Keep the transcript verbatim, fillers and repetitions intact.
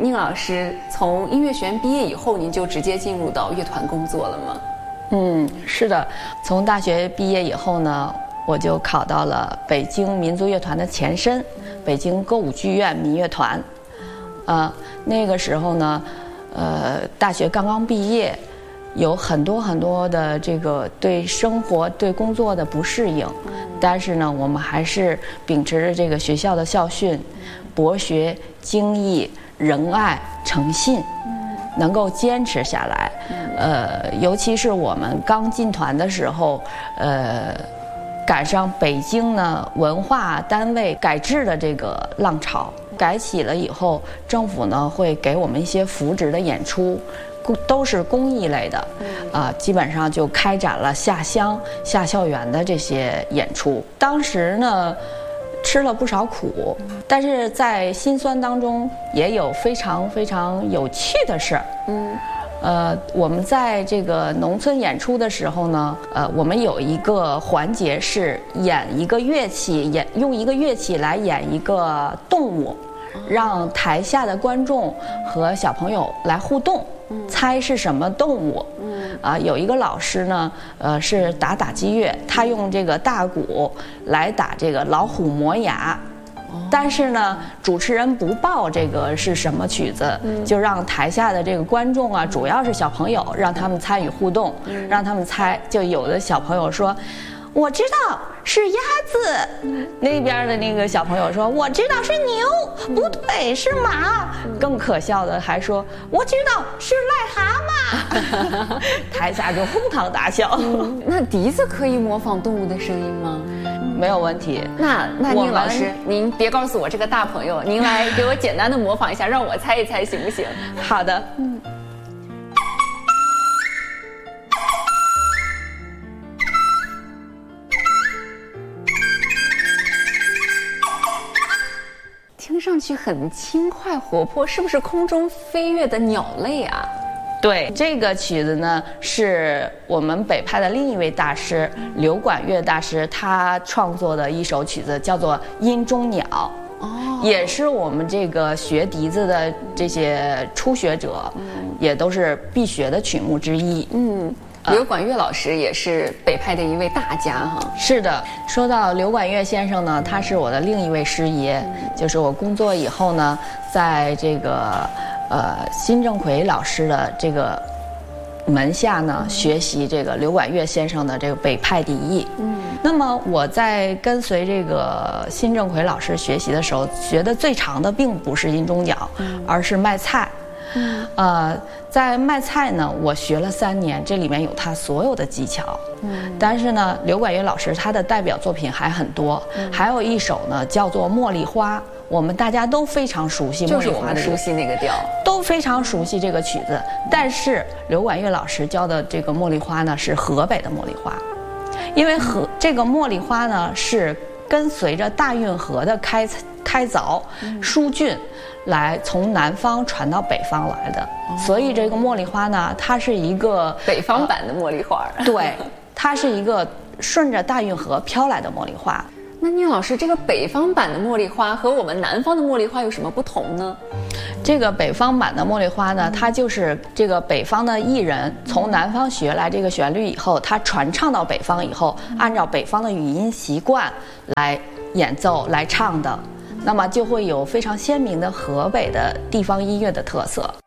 宁老师从音乐学院毕业以后，您就直接进入到乐团工作了吗？ 嗯，是的，从大学毕业以后呢，我就考到了北京民族乐团的前身，北京歌舞剧院民乐团。呃，那个时候呢，呃，大学刚刚毕业，有很多很多的这个对生活、对工作的不适应，但是呢，我们还是秉持着这个学校的校训：博学、精益、仁爱、诚信，能够坚持下来。呃，尤其是我们刚进团的时候，呃。赶上北京呢文化单位改制的这个浪潮，改起了以后，政府呢会给我们一些扶植的演出，都是公益类的，啊、呃，基本上就开展了下乡、下校园的这些演出。当时呢，吃了不少苦，但是在辛酸当中也有非常非常有趣的事儿。嗯。呃，我们在这个农村演出的时候呢，呃，我们有一个环节是演一个乐器，演用一个乐器来演一个动物，让台下的观众和小朋友来互动，猜是什么动物。啊、呃，有一个老师呢，呃，是打打击乐，他用这个大鼓来打这个老虎磨牙。但是呢，主持人不报这个是什么曲子，嗯、就让台下的这个观众啊，主要是小朋友，让他们参与互动，嗯、让他们猜。就有的小朋友说：“我知道是鸭子。嗯”那边的那个小朋友说：“我知道是牛。嗯”不对，是马。嗯、更可笑的还说：“我知道是癞蛤蟆。”台下就哄堂大笑。 嗯、那笛子可以模仿动物的声音吗？ 没有问题。 那那宁老师，您别告诉我这个大朋友，您来给我简单的模仿一下，让我猜一猜行不行？ 好的。嗯。 听上去很轻快活泼，是不是空中飞跃的鸟类啊？ 对，这个曲子呢，是我们北派的另一位大师刘管乐大师他创作的一首曲子，叫做《阴中鸟》。哦，也是我们这个学笛子的这些初学者，嗯、也都是必学的曲目之一。 嗯。刘管乐老师也是北派的一位大家哈。 是的，说到刘管乐先生呢，他是我的另一位师爷，嗯、就是我工作以后呢，在这个呃辛正奎老师的这个门下呢，嗯、学习这个刘管乐先生的这个北派笛艺。嗯，那么我在跟随这个辛正奎老师学习的时候，学的最长的并不是阴中鸟，嗯、而是卖菜。嗯，呃，在卖菜呢，我学了三年，这里面有他所有的技巧。嗯，但是呢，刘管乐老师他的代表作品还很多，嗯、还有一首呢叫做《茉莉花》，我们大家都非常熟悉，茉莉花的熟悉那个调， 都非常熟悉这个曲子。但是刘管乐老师教的这个茉莉花呢，是河北的茉莉花，因为河这个茉莉花呢是跟随着大运河的开开凿疏浚。来从南方传到北方来的，哦、所以这个茉莉花呢，它是一个北方版的茉莉花。 呃、对，它是一个顺着大运河飘来的茉莉花。 那宁老师，这个北方版的茉莉花和我们南方的茉莉花有什么不同呢？ 这个北方版的茉莉花呢，它就是这个北方的艺人从南方学来这个旋律以后，他传唱到北方以后，按照北方的语音习惯来演奏来唱的。那么就会有非常鲜明的河北的地方音乐的特色。